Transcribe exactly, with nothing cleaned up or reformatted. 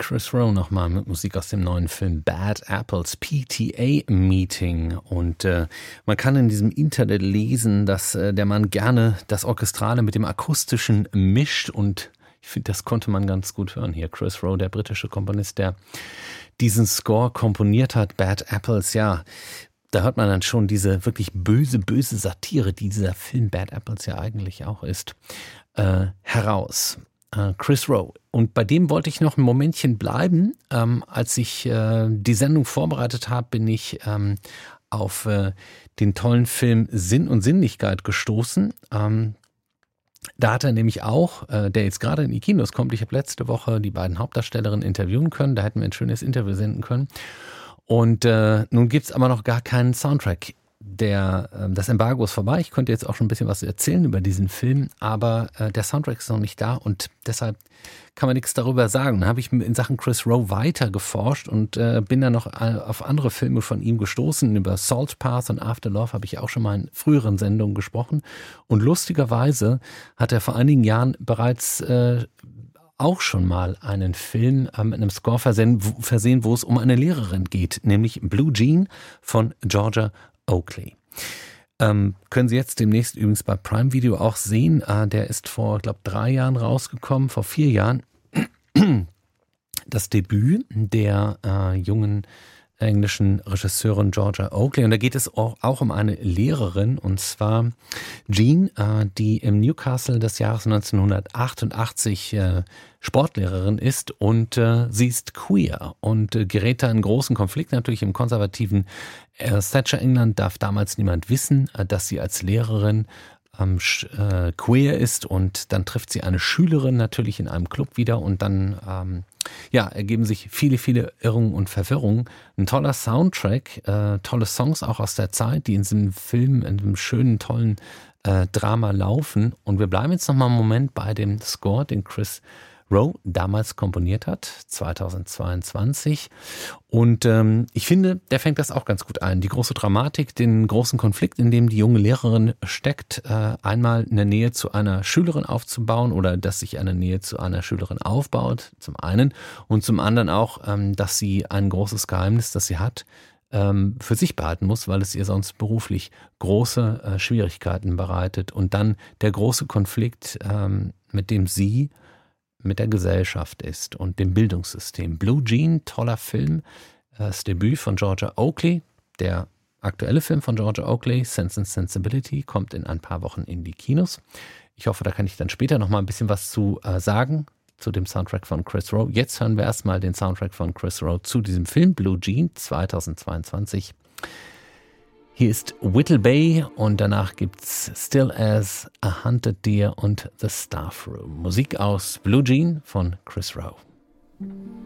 Chris Rowe nochmal mit Musik aus dem neuen Film Bad Apples, P T A Meeting. Und äh, man kann in diesem Internet lesen, dass äh, der Mann gerne das Orchestrale mit dem Akustischen mischt. Und ich finde, das konnte man ganz gut hören hier. Chris Rowe, der britische Komponist, der diesen Score komponiert hat, Bad Apples, ja. Da hört man dann schon diese wirklich böse, böse Satire, die dieser Film Bad Apples ja eigentlich auch ist, äh, heraus. Chris Rowe. Und bei dem wollte ich noch ein Momentchen bleiben. Ähm, als ich äh, die Sendung vorbereitet habe, bin ich ähm, auf äh, den tollen Film Sinn und Sinnlichkeit gestoßen. Ähm, da hat er nämlich auch, äh, der jetzt gerade in die Kinos kommt, ich habe letzte Woche die beiden Hauptdarstellerinnen interviewen können, da hätten wir ein schönes Interview senden können. Und äh, nun gibt es aber noch gar keinen Soundtrack. Der, äh, das Embargo ist vorbei. Ich könnte jetzt auch schon ein bisschen was erzählen über diesen Film, aber äh, der Soundtrack ist noch nicht da und deshalb kann man nichts darüber sagen. Dann habe ich in Sachen Chris Rowe weiter geforscht und äh, bin dann noch auf andere Filme von ihm gestoßen. Über Salt Path und After Love habe ich auch schon mal in früheren Sendungen gesprochen. Und lustigerweise hat er vor einigen Jahren bereits äh, auch schon mal einen Film äh, mit einem Score versehen, versehen, wo es um eine Lehrerin geht, nämlich Blue Jean von Georgia Oakley. Ähm, können Sie jetzt demnächst übrigens bei Prime Video auch sehen. Äh, der ist vor, glaube ich, drei Jahren rausgekommen, vor vier Jahren. Das Debüt der äh, jungen englischen Regisseurin Georgia Oakley. Und da geht es auch, auch um eine Lehrerin, und zwar Jean, äh, die im Newcastle des Jahres neunzehnhundertachtundachtzig äh, Sportlehrerin ist und äh, sie ist queer und äh, gerät da in großen Konflikt. Natürlich im konservativen äh, Thatcher England darf damals niemand wissen, äh, dass sie als Lehrerin ähm, äh, queer ist, und dann trifft sie eine Schülerin natürlich in einem Club wieder und dann ähm, ja, ergeben sich viele, viele Irrungen und Verwirrungen. Ein toller Soundtrack, äh, tolle Songs auch aus der Zeit, die in diesem Film, in einem schönen, tollen äh, Drama laufen. Und wir bleiben jetzt noch mal einen Moment bei dem Score, den Chris Rowe damals komponiert hat, zweitausendzweiundzwanzig. Und ähm, ich finde, der fängt das auch ganz gut ein. Die große Dramatik, den großen Konflikt, in dem die junge Lehrerin steckt, äh, einmal eine Nähe zu einer Schülerin aufzubauen oder dass sich eine Nähe zu einer Schülerin aufbaut, zum einen. Und zum anderen auch, ähm, dass sie ein großes Geheimnis, das sie hat, ähm, für sich behalten muss, weil es ihr sonst beruflich große äh, Schwierigkeiten bereitet. Und dann der große Konflikt, ähm, mit dem sie mit der Gesellschaft ist und dem Bildungssystem. Blue Jean, toller Film, das Debüt von Georgia Oakley. Der aktuelle Film von Georgia Oakley, Sense and Sensibility, kommt in ein paar Wochen in die Kinos. Ich hoffe, da kann ich dann später noch mal ein bisschen was zu äh, sagen, zu dem Soundtrack von Chris Rowe. Jetzt hören wir erstmal den Soundtrack von Chris Rowe zu diesem Film Blue Jean zweitausendzweiundzwanzig. Hier ist Whittle Bay und danach gibt's Still as a Hunted Deer und The Staff Room. Musik aus Blue Jean von Chris Rowe.